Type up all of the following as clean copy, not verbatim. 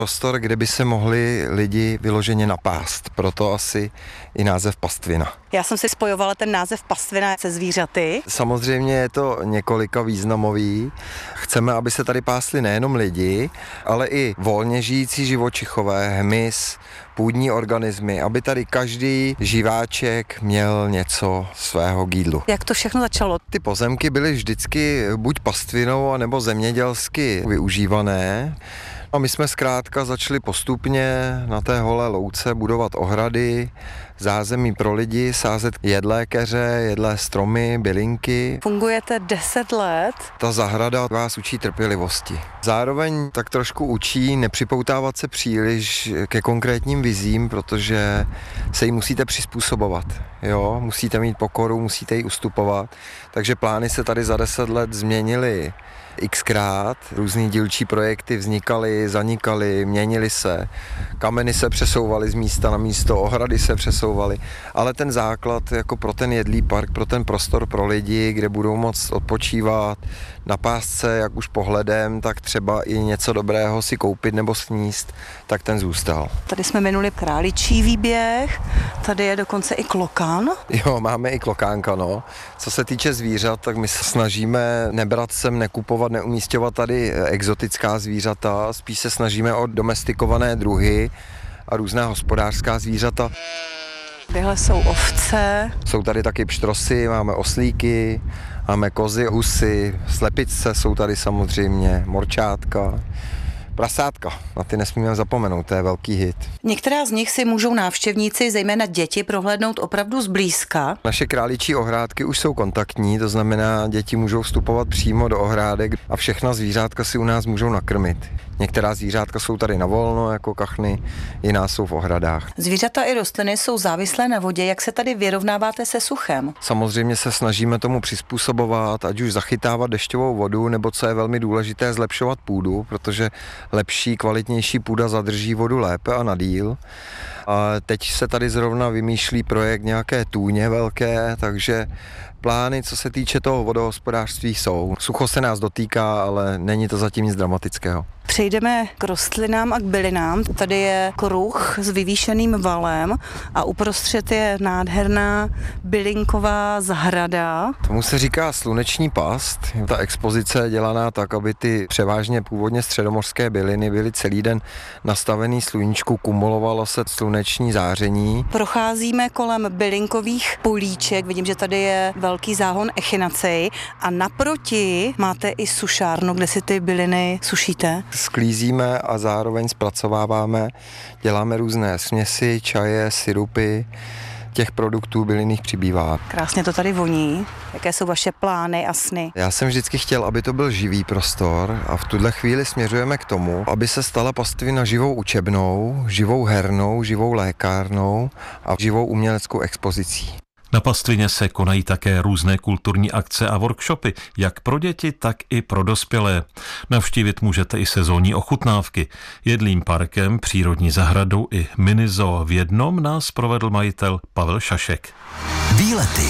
Prostor, kde by se mohli lidi vyloženě napást, proto asi i název pastvina. Já jsem si spojovala ten název pastvina se zvířaty. Samozřejmě je to několika významový. Chceme, aby se tady pásli nejenom lidi, ale i volně žijící živočichové, hmyz, půdní organismy, aby tady každý živáček měl něco svého k jídlu. Jak to všechno začalo? Ty pozemky byly vždycky buď pastvinou, nebo zemědělsky využívané. A my jsme zkrátka začali postupně na té holé louce budovat ohrady, zázemí pro lidi, sázet jedlé keře, jedlé stromy, bylinky. Fungujete 10 let. Ta zahrada vás učí trpělivosti. Zároveň tak trošku učí nepřipoutávat se příliš ke konkrétním vizím, protože se jí musíte přizpůsobovat. Jo? Musíte mít pokoru, musíte jí ustupovat. Takže plány se tady za 10 let změnily xkrát, různý dílčí projekty vznikaly, zanikaly, měnily se, kameny se přesouvaly z místa na místo, ohrady se přesouvaly, ale ten základ jako pro ten jedlý park, pro ten prostor pro lidi, kde budou moct odpočívat, napást se jak už pohledem, tak třeba i něco dobrého si koupit nebo sníst, tak ten zůstal. Tady jsme minuli králičí výběh, tady je dokonce i klokán. Jo, máme i klokánka, no. Co se týče zvířat, tak my se snažíme nebrat sem, nekupovat, neumísťovat tady exotická zvířata, spíš se snažíme o domestikované druhy a různá hospodářská zvířata. Tyhle jsou ovce. Jsou tady taky pštrosy, máme oslíky, máme kozy, husy, slepice jsou tady samozřejmě, morčátka, prasátka. Na ty nesmíme zapomenout, to je velký hit. Některá z nich si můžou návštěvníci, zejména děti, prohlédnout opravdu zblízka. Naše králičí ohrádky už jsou kontaktní, to znamená, děti můžou vstupovat přímo do ohrádek a všechna zvířátka si u nás můžou nakrmit. Některá zvířátka jsou tady na volno, jako kachny, jiná jsou v ohradách. Zvířata i rostliny jsou závislé na vodě. Jak se tady vyrovnáváte se suchem? Samozřejmě se snažíme tomu přizpůsobovat, ať už zachytávat dešťovou vodu, nebo co je velmi důležité, zlepšovat půdu, protože lepší, kvalitnější půda zadrží vodu lépe a na díl. A teď se tady zrovna vymýšlí projekt nějaké tůně velké, takže plány, co se týče toho vodohospodářství, jsou. Sucho se nás dotýká, ale není to zatím nic dramatického. Přejdeme k rostlinám a k bylinám. Tady je kruh s vyvýšeným valem a uprostřed je nádherná bylinková zahrada. Tomu se říká sluneční past. Ta expozice je dělaná tak, aby ty převážně původně středomořské byliny byly celý den nastavený sluníčku, kumulovalo se sluneční záření. Procházíme kolem bylinkových políček, vidím, že tady je velký záhon echinaceji a naproti máte i sušárnu, kde si ty byliny sušíte. Sklízíme a zároveň zpracováváme, děláme různé směsi, čaje, sirupy, těch produktů bylinných přibývá. Krásně to tady voní. Jaké jsou vaše plány a sny? Já jsem vždycky chtěl, aby to byl živý prostor a v tuhle chvíli směřujeme k tomu, aby se stala pastvina živou učebnou, živou hernou, živou lékárnou a živou uměleckou expozicí. Na pastvině se konají také různé kulturní akce a workshopy, jak pro děti, tak i pro dospělé. Navštívit můžete i sezónní ochutnávky. Jedlým parkem, přírodní zahradou i minizoo v jednom nás provedl majitel Pavel Šašek. Výlety.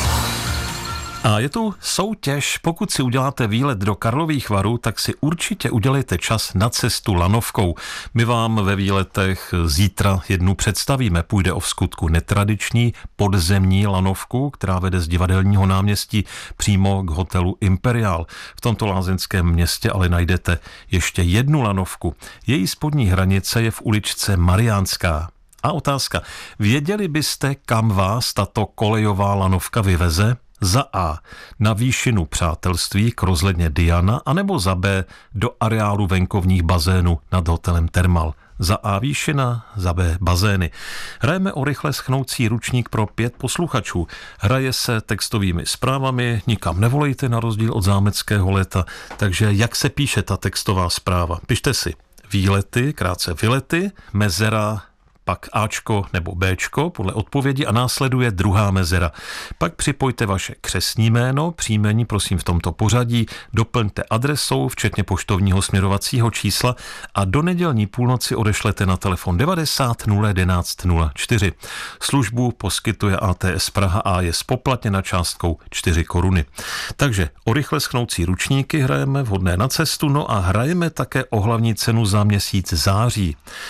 A je tu soutěž. Pokud si uděláte výlet do Karlových Varů, tak si určitě udělejte čas na cestu lanovkou. My vám ve výletech zítra jednu představíme. Půjde o vskutku netradiční podzemní lanovku, která vede z Divadelního náměstí přímo k hotelu Imperial. V tomto lázeňském městě ale najdete ještě jednu lanovku. Její spodní hranice je v uličce Mariánská. A otázka, věděli byste, kam vás tato kolejová lanovka vyveze? Za A. Na výšinu Přátelství k rozhledně Diana, anebo za B. do areálu venkovních bazénů nad hotelem Thermal. Za A výšina, za B bazény. Hrajeme o rychle schnoucí ručník pro 5 posluchačů. Hraje se textovými zprávami, nikam nevolejte na rozdíl od zámeckého léta. Takže jak se píše ta textová zpráva? Pište si výlety, krátce vylety, mezera, pak Ačko nebo Bčko podle odpovědi a následuje druhá mezera. Pak připojte vaše křestní jméno, příjmení prosím v tomto pořadí, doplňte adresou, včetně poštovního směrovacího čísla a do nedělní půlnoci odešlete na telefon 90 11 04. Službu poskytuje ATS Praha a je spoplatněna částkou 4 koruny. Takže o rychle schnoucí ručníky hrajeme vhodné na cestu, no a hrajeme také o hlavní cenu za měsíc září.